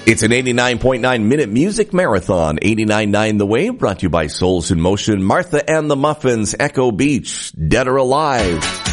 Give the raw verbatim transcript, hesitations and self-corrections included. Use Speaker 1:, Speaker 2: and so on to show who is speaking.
Speaker 1: It's an eighty-nine point nine minute music marathon. eighty-nine point nine The Wave, brought to you by Souls in Motion, Martha and the Muffins, Echo Beach, Dead or Alive.